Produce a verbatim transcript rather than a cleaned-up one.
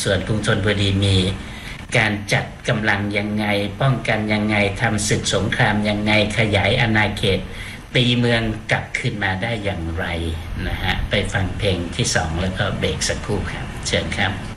ส่วนกรุงธนบุรีมีการจัดกำลังยังไงป้องกันยังไงทำศึกสงครามยังไงขยายอาณาเขตตีเมืองกลับขึ้นมาได้อย่างไรนะฮะไปฟังเพลงที่สองแล้วก็เบรกสักครู่ครับเชิญครับ